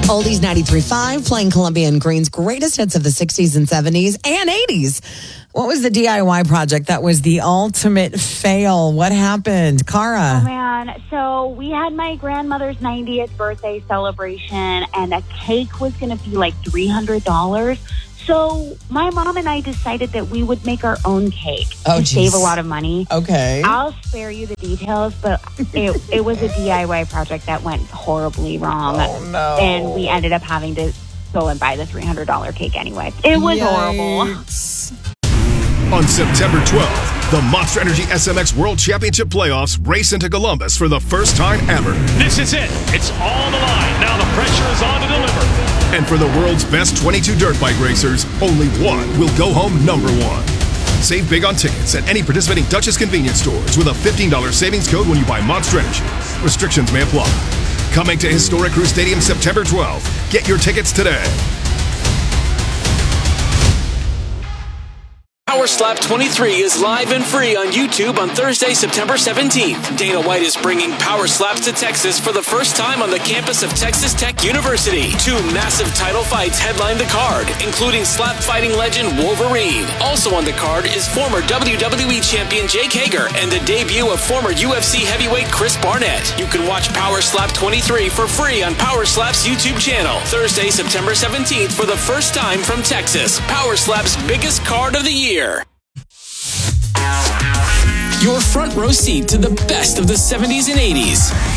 Oldies 93.5, playing Columbia and Green's greatest hits of the 60s and 70s and 80s. What was the DIY project that was the ultimate fail? What happened? Cara. Oh, man. So we had my grandmother's 90th birthday celebration, and a cake was going to be like $300. So my mom and I decided that we would make our own cake to save a lot of money. Okay. I'll spare you the details, but it was a DIY project that went horribly wrong. Oh, no. And we ended up having to go and buy the $300 cake anyway. It was horrible. On September 12th, the Monster Energy SMX World Championship Playoffs race into Columbus for the first time ever. This is it. It's all the line. Now the pressure is on to deliver. And for the world's best 22 dirt bike racers, only one will go home number one. Save big on tickets at any participating Dutchess convenience stores with a $15 savings code when you buy Monster Energy. Restrictions may apply. Coming to Historic Crew Stadium September 12th. Get your tickets today. Power Slap 23 is live and free on YouTube on Thursday, September 17th. Dana White is bringing Power Slaps to Texas for the first time on the campus of Texas Tech University. 2 massive title fights headline the card, including slap fighting legend Wolverine. Also on the card is former WWE champion Jake Hager and the debut of former UFC heavyweight Chris Barnett. You can watch Power Slap 23 for free on Power Slap's YouTube channel. Thursday, September 17th for the first time from Texas. Power Slap's biggest card of the year. Your front row seat to the best of the 70s and 80s.